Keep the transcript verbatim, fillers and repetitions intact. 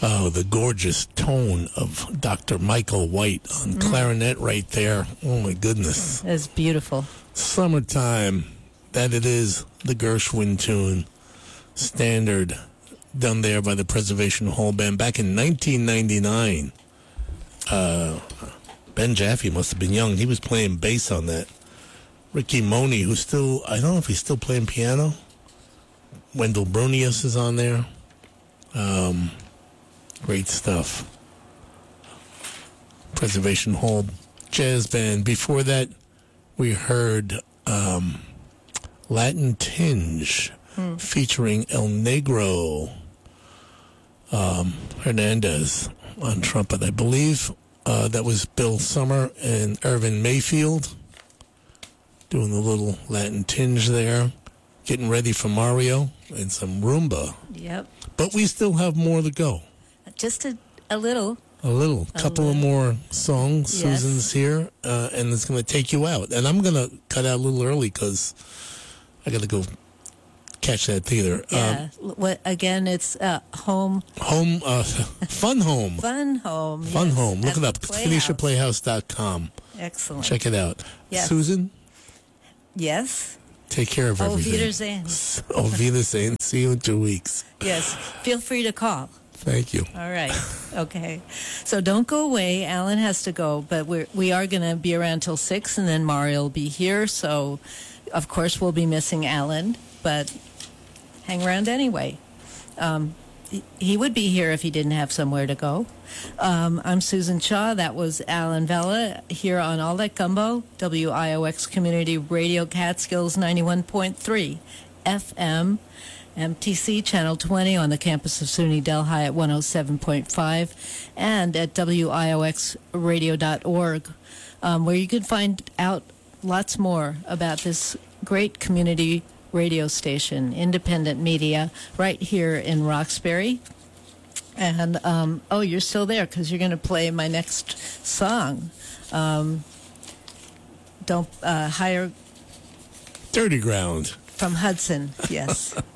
Oh, the gorgeous tone of Doctor Michael White on mm. clarinet right there. Oh, my goodness. That's beautiful. Summertime. That it is, the Gershwin tune. Standard. Done there by the Preservation Hall Band back in nineteen ninety-nine. Uh, Ben Jaffe must have been young. He was playing bass on that. Ricky Money, who's still, I don't know if he's still playing piano. Wendell Brunius is on there. Um... Great stuff. Preservation Hall Jazz Band. Before that, we heard um, Latin Tinge hmm. featuring El Negro um, Hernandez on trumpet. I believe uh, that was Bill Summer and Irvin Mayfield doing a little Latin Tinge there. Getting ready for Mario and some rumba. Yep. But we still have more to go. Just a, a little. A little. A couple little. of more songs. Yes. Susan's here, uh, and it's going to take you out. And I'm going to cut out a little early because I got to go catch that theater. Yeah. Um, what again? It's uh, home. Home. Uh, fun home. Fun home. Fun yes. home. Look At it up. Phoenicia Playhouse dot com. Excellent. Check it out. Yes. Susan? Yes. Take care of everything. Auf Wiedersehen. Auf Wiedersehen. See you in two weeks. Yes. Feel free to call. Thank you. All right. Okay. So don't go away. Alan has to go, but we're, we are going to be around till six, and then Mario will be here. So, of course, we'll be missing Alan, but hang around anyway. Um, he, he would be here if he didn't have somewhere to go. Um, I'm Susan Shaw. That was Alan Vella here on All That Gumbo, W I O X Community Radio Catskills ninety-one point three F M. M T C Channel twenty on the campus of SUNY Delhi at one oh seven point five and at W I O X radio dot org, um, where you can find out lots more about this great community radio station, independent media, right here in Roxbury. And, um, oh, you're still there because you're going to play my next song. Um, don't uh, hire... Dirty Ground. From Hudson, yes.